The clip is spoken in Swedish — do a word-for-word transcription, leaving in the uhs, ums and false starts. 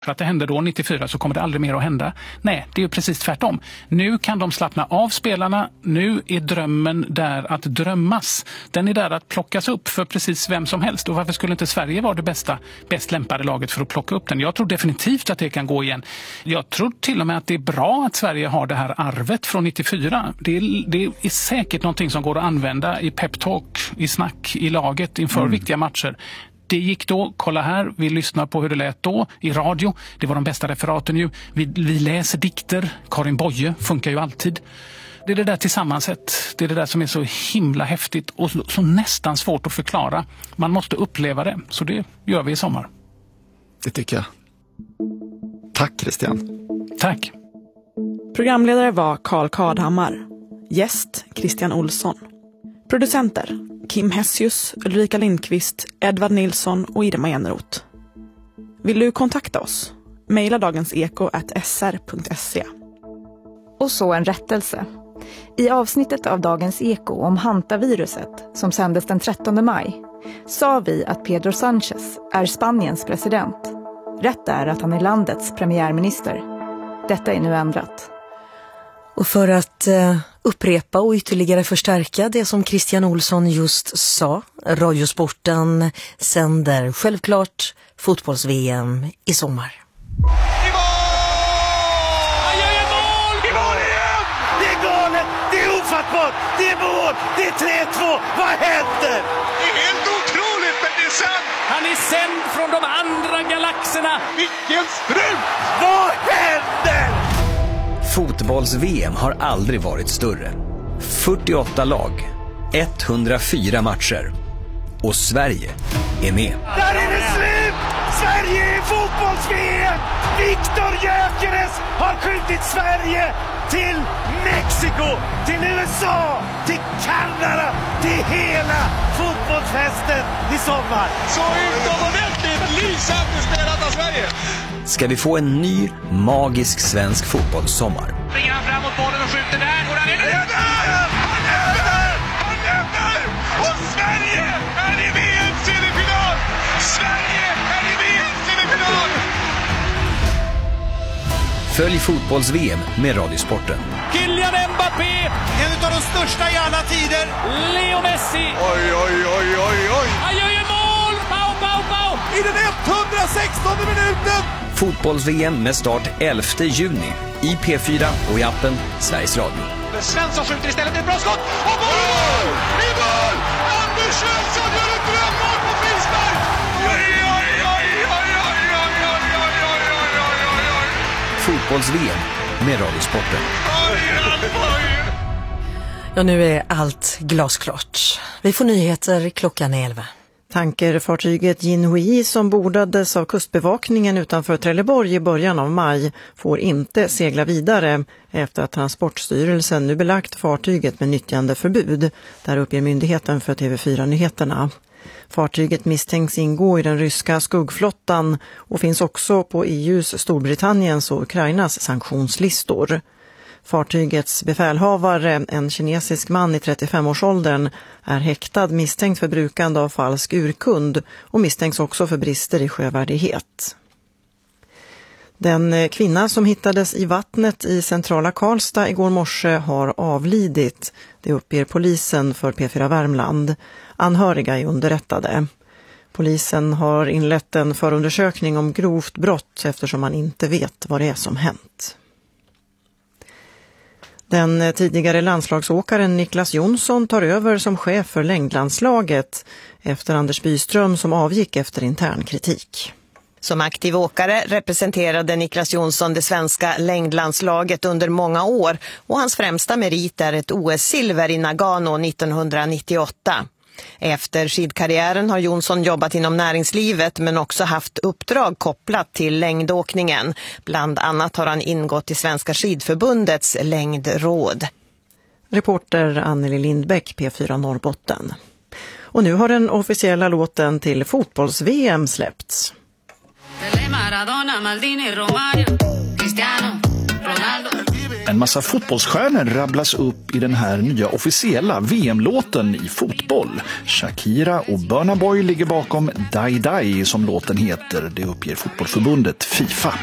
För att det hände då nittiofyra så kommer det aldrig mer att hända. Nej, det är ju precis tvärtom. Nu kan de slappna av spelarna. Nu är drömmen där att drömmas. Den är där att plockas upp för precis vem som helst. Och varför skulle inte Sverige vara det bästa, bäst lämpade laget för att plocka upp den? Jag tror definitivt att det kan gå igen. Jag tror till och med att det är bra att Sverige har det här arvet från nittiofyra. Det är, det är säkert någonting som går att använda i peptalk, i snack, i laget inför mm. viktiga matcher. Det gick då, kolla här, vi lyssnar på hur det lät då i radio. Det var de bästa referaten ju. Vi, vi läser dikter, Karin Boye funkar ju alltid. Det är det där tillsammansätt, det är det där som är så himla häftigt och så, så nästan svårt att förklara. Man måste uppleva det, så det gör vi i sommar. Det tycker jag. Tack Christian. Tack. Programledare var Carl Kardhammar. Gäst Christian Olsson. Producenter Kim Hessius, Ulrika Lindqvist, Edvard Nilsson och Irma Enroth. Vill du kontakta oss? Maila dagenseko at s r punkt se. Och så en rättelse. I avsnittet av Dagens Eko om hantaviruset som sändes den trettonde maj sa vi att Pedro Sánchez är Spaniens president. Rätt är att han är landets premiärminister. Detta är nu ändrat. Och för att eh, upprepa och ytterligare förstärka det som Christian Olsson just sa, Radiosporten sänder självklart fotbolls-V M i sommar. I mål! Han gör ett mål! I mål igen! Det är galet! Det är ofattbart! Det är mål! Det är tre två! Vad händer? Det är helt otroligt, men det är sant! Han är sänd från de andra galaxerna! Vilken strut! Vad händer? Fotbolls-V M har aldrig varit större. fyrtioåtta lag, etthundrafyra matcher. Och Sverige är med. Där är det slut! Sverige är fotbolls-V M! Viktor Gyökeres har skjutit Sverige till Mexiko, till U S A, till Kanada, till hela fotbollsfesten i sommar. Så utomordentligt lysande spelat av Sverige! Ska vi få en ny magisk svensk fotbollssommar? Springer han fram mot bollen och skjuter där. Och där är det där! Han är där! Han är där! Och Sverige är i V M-semifinal! Sverige är i V M-semifinal! Följ fotbolls-V M med Radiosporten. Kylian Mbappé! En av de största i alla tider! Leo Messi! Oj, oj, oj, oj, oj! Han gör ju mål! Pau, pau, pau! I den etthundrasextonde minuten! Fotbolls-V M med start elfte juni i P fyra och i appen Sveriges Radio. Svensson skjuter istället ett bra skott. Och mål! I mål! Anders Svensson gör ett drömmål på frispark! Oj, oj, oj, oj, oj, oj, oj, oj, oj, oj, oj, oj. Fotbolls-V M med Radiosporten. Oj, oj, oj. Ja, nu är allt glasklart. Vi får nyheter klockan elva. Tankerfartyget Jinhui som bordades av kustbevakningen utanför Trelleborg i början av maj får inte segla vidare efter att Transportstyrelsen nu belagt fartyget med nyttjandeförbud. Där uppger myndigheten för T V fyra-nyheterna. Fartyget misstänks ingå i den ryska skuggflottan och finns också på E U:s, Storbritanniens och Ukrainas sanktionslistor. Fartygets befälhavare, en kinesisk man i trettiofemårsåldern, är häktad misstänkt för brukande av falsk urkund och misstänks också för brister i sjövärdighet. Den kvinna som hittades i vattnet i centrala Karlstad igår morse har avlidit. Det uppger polisen för P fyra Värmland. Anhöriga är underrättade. Polisen har inlett en förundersökning om grovt brott eftersom man inte vet vad det är som hänt. Den tidigare landslagsåkaren Niklas Jonsson tar över som chef för längdlandslaget efter Anders Byström som avgick efter intern kritik. Som aktiv åkare representerade Niklas Jonsson det svenska längdlandslaget under många år och hans främsta merit är ett O S-silver i Nagano nittonhundranittioåtta. Efter skidkarriären har Jonsson jobbat inom näringslivet men också haft uppdrag kopplat till längdåkningen. Bland annat har han ingått i Svenska skidförbundets längdråd. Reporter Anneli Lindbäck, P fyra Norrbotten. Och nu har den officiella låten till fotbolls-V M släppts. Maradona, Maldini, Romario, Cristiano, Ronaldo. En massa fotbollsstjärnor rabblas upp i den här nya officiella V M-låten i fotboll. Shakira och Burna Boy ligger bakom Die Die som låten heter. Det uppger fotbollförbundet FIFA.